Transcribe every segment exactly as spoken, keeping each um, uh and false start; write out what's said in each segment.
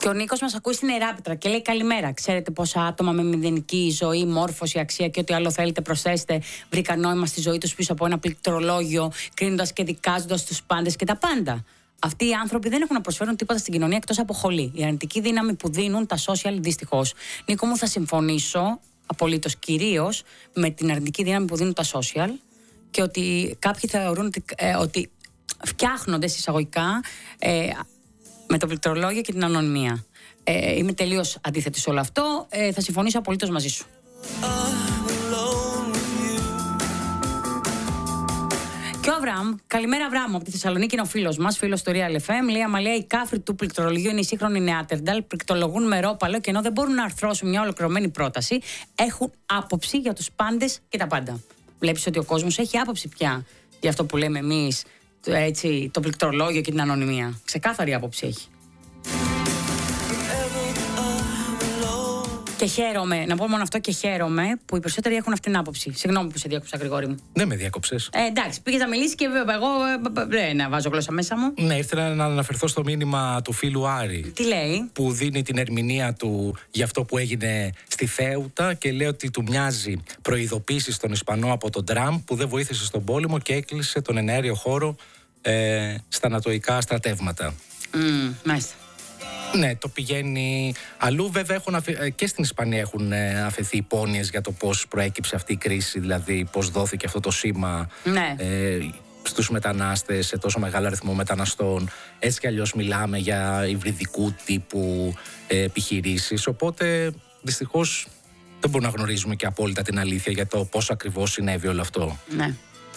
Και ο Νίκος μας ακούει στην Εράπετρα και λέει καλημέρα. Ξέρετε πόσα άτομα με μηδενική ζωή, μόρφωση, αξία και ό,τι άλλο θέλετε προσθέσετε βρήκαν νόημα στη ζωή τους πίσω από ένα πληκτρολόγιο, κρίνοντας και δικάζοντας τους πάντες και τα πάντα. Αυτοί οι άνθρωποι δεν έχουν να προσφέρουν τίποτα στην κοινωνία εκτός από χολή. Η αρνητική δύναμη που δίνουν τα social, δυστυχώς. Νίκο μου, θα συμφωνήσω απολύτως κυρίως με την αρνητική δύναμη που δίνουν τα social και ότι κάποιοι θεωρούν ότι, ε, ότι φτιάχνονται εισαγωγικά ε, με το πληκτρολόγιο και την ανωνυμία. Ε, είμαι τελείως αντίθετη σε όλο αυτό. Ε, θα συμφωνήσω απολύτως μαζί σου. Και ο Αβραάμ, καλημέρα Αβραάμ, από τη Θεσσαλονίκη είναι ο φίλος μας, φίλος του Real εφ εμ. Λέει Αμαλία, οι κάφροι του πληκτρολογίου είναι οι σύγχρονοι νεάτερνταλ, πληκτρολογούν με ρόπαλο και ενώ δεν μπορούν να αρθρώσουν μια ολοκληρωμένη πρόταση, έχουν άποψη για τους πάντες και τα πάντα. Βλέπεις ότι ο κόσμος έχει άποψη πια για αυτό που λέμε εμείς, έτσι, το πληκτρολόγιο και την ανωνυμία. Ξεκάθαρη άποψη έχει. Και χαίρομαι, να πω μόνο αυτό και χαίρομαι που οι περισσότεροι έχουν αυτήν την άποψη. Συγγνώμη που σε διάκοψα, Γρηγόρη μου. Δεν με διάκοψες. Ε, εντάξει, πήγες να μιλήσεις και εγώ δεν να βάζω γλώσσα μέσα μου. Ναι, ήθελα να αναφερθώ στο μήνυμα του φίλου Άρη. Τι λέει? Που δίνει την ερμηνεία του για αυτό που έγινε στη Θέουτα και λέει ότι του μοιάζει προειδοποίηση στον Ισπανό από τον Τραμπ που δεν βοήθησε στον πόλεμο και έκλεισε τον εναέριο χώρο ε, στα ανατοϊκά στρατεύματα. Mm, μάλιστα. Ναι, το πηγαίνει αλλού. Βέβαια έχουν αφαι... και στην Ισπανία έχουν αφαιθεί υπόνοιες για το πώς προέκυψε αυτή η κρίση, δηλαδή πώς δόθηκε αυτό το σήμα ναι. ε, στους μετανάστες, σε τόσο μεγάλο αριθμό μεταναστών. Έτσι κι αλλιώς μιλάμε για υβριδικού τύπου ε, επιχειρήσεις, οπότε δυστυχώς δεν μπορούμε να γνωρίζουμε και απόλυτα την αλήθεια για το πώς ακριβώς συνέβη όλο αυτό. Ναι.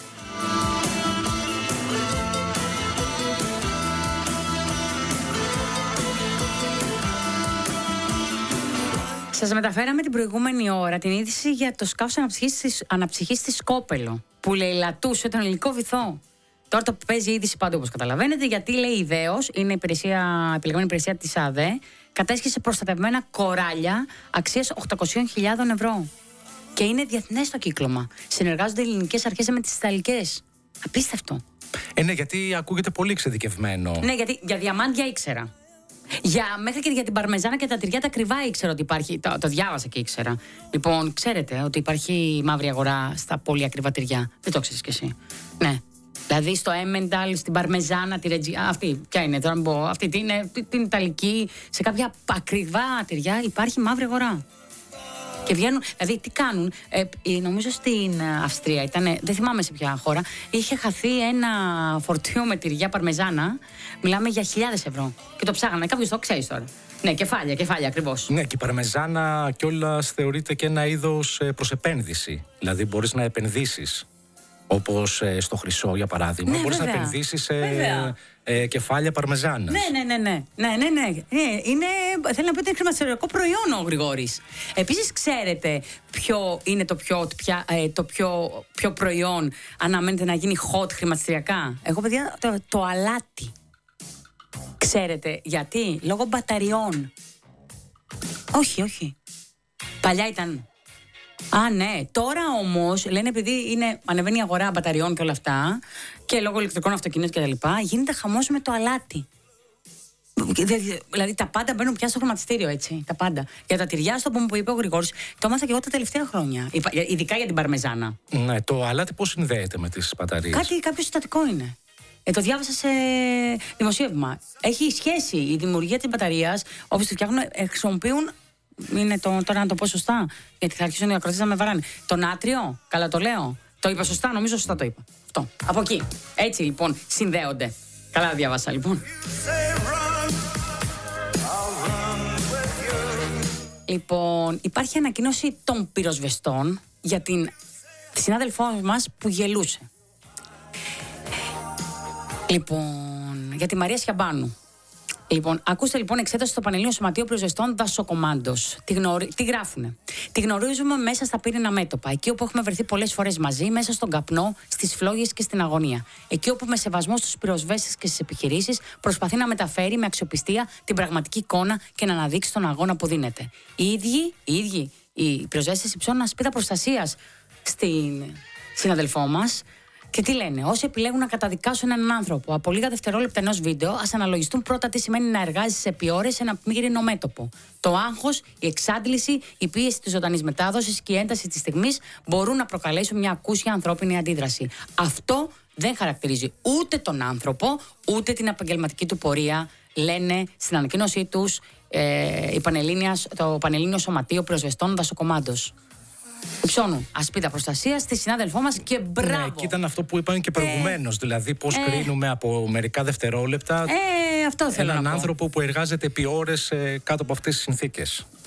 Σας μεταφέραμε την προηγούμενη ώρα την είδηση για το σκάφος αναψυχής, αναψυχής στη Σκόπελο που λαιλατούσε τον ελληνικό βυθό. Τώρα το παίζει η είδηση πάντου όπως καταλαβαίνετε, γιατί λέει η ΔΕΟΣ, είναι η υπηρεσία, επιλεγμένη υπηρεσία της ΑΔΕ, κατέσχισε προστατευμένα κοράλια αξίας οκτακόσιες χιλιάδες ευρώ. Και είναι διεθνές το κύκλωμα. Συνεργάζονται οι ελληνικές αρχές με τις ιταλικές. Απίστευτο. Ε, ναι, γιατί ακούγεται πολύ εξειδικευμένο. Ναι, γιατί για διαμάντια ήξερα. Για, μέχρι και για την παρμεζάνα και τα τυριά τα κρυβά ήξερα ότι υπάρχει. Το, το διάβασα και ήξερα. Λοιπόν, ξέρετε ότι υπάρχει μαύρη αγορά στα πολύ ακριβά τυριά. Δεν το ξέρεις κι εσύ. Ναι. Δηλαδή στο Έμενταλ, στην παρμεζάνα, τη Ρετζι. Αυτή, ποια είναι τώρα, μπω. Αυτή την, την Ιταλική. Σε κάποια ακριβά τυριά υπάρχει μαύρη αγορά. Και βγαίνουν, δηλαδή τι κάνουν, ε, νομίζω στην Αυστρία ήταν, δεν θυμάμαι σε ποια χώρα, είχε χαθεί ένα φορτίο με τυριά παρμεζάνα, μιλάμε για χιλιάδες ευρώ. Και το ψάγανε, κάποιος το ξέρει τώρα. Ναι, κεφάλια, κεφάλια ακριβώς. Ναι, και η παρμεζάνα κιόλας θεωρείται και ένα είδος προς επένδυση. Δηλαδή μπορείς να επενδύσεις. Όπως ε, στο χρυσό, για παράδειγμα. Ναι, μπορείς βέβαια. να επενδύσεις σε ε, κεφάλια παρμεζάνας. Ναι, ναι, ναι, ναι. ναι, ναι, ναι. Είναι, θέλω να πω ότι είναι χρηματιστηριακό προϊόν ο Γρηγόρης. Επίσης, ξέρετε ποιο είναι το πιο, πια, ε, το πιο, πιο προϊόν αναμένεται να γίνει hot χρηματιστηριακά? Εγώ, παιδιά, το, το αλάτι. Ξέρετε γιατί? Λόγω μπαταριών. Όχι, όχι. Παλιά ήταν. Α, ναι. Τώρα όμως, λένε επειδή είναι, ανεβαίνει η αγορά μπαταριών και όλα αυτά, και λόγω ηλεκτρικών αυτοκινήτων και τα λοιπά, γίνεται χαμός με το αλάτι. Δηλαδή τα πάντα μπαίνουν πια στο χρηματιστήριο, έτσι. Τα πάντα. Για τα τυριά, στο που είπε ο Γρηγόρης, το έμαθα και εγώ τα τελευταία χρόνια. Ειδικά για την παρμεζάνα. Ναι, το αλάτι πώς συνδέεται με τις μπαταρίες? Κάτι, κάποιο συστατικό είναι. Ε, το διάβασα σε δημοσίευμα. Έχει σχέση η δημιουργία της μπαταρίας, όπως τη φτιάχνουν, χρησιμοποιούν. Είναι το, τώρα να το πω σωστά, γιατί θα αρχίσουν οι ακροατές να με βαράνε. Το νάτριο, καλά το λέω. Το είπα σωστά, νομίζω σωστά το είπα. Αυτό. Από εκεί. Έτσι λοιπόν συνδέονται. Καλά διάβασα λοιπόν. Λοιπόν, υπάρχει ανακοίνωση των πυροσβεστών για την συνάδελφό μας που γελούσε. Λοιπόν, για τη Μαρία Σιαμπάνου. Λοιπόν, ακούστε λοιπόν εξέταση στο Πανελλήνιο Σωματείο Πυροσβεστών Δασοκομάντος. Τι, γνωρι... Τι γράφουνε. Τη γνωρίζουμε μέσα στα πύρινα μέτωπα. Εκεί όπου έχουμε βρεθεί πολλές φορές μαζί, μέσα στον καπνό, στις φλόγες και στην αγωνία. Εκεί όπου με σεβασμό στους πυροσβέστες και στις επιχειρήσεις προσπαθεί να μεταφέρει με αξιοπιστία την πραγματική εικόνα και να αναδείξει τον αγώνα που δίνεται. Οι ίδιοι, οι ίδιοι, οι πυροσβέστες υψώνουν ασπίδα προστασίας στην συναδελφό μας. Και τι λένε, όσοι επιλέγουν να καταδικάσουν έναν άνθρωπο από λίγα δευτερόλεπτα ενός βίντεο, ας αναλογιστούν πρώτα τι σημαίνει να εργάζεσαι επί ώρες σε ένα πνίγρινο μέτωπο. Το άγχος, η εξάντληση, η πίεση της ζωντανής μετάδοσης και η ένταση της στιγμής μπορούν να προκαλέσουν μια ακούσια ανθρώπινη αντίδραση. Αυτό δεν χαρακτηρίζει ούτε τον άνθρωπο, ούτε την επαγγελματική του πορεία, λένε στην ανακοίνωσή τους ε, η το Πανελλήνιο Σωματείο Πυροσβεστών Δασοκομάντος. Υψώνου ασπίδα προστασία στη συνάδελφό μας και μπράβο. Ναι, και ήταν αυτό που είπαν και προηγουμένως. Ε, δηλαδή, πώς ε, κρίνουμε από μερικά δευτερόλεπτα ε, αυτό θέλω έναν να πω. άνθρωπο που εργάζεται επί ώρες ε, κάτω από αυτές τις συνθήκες.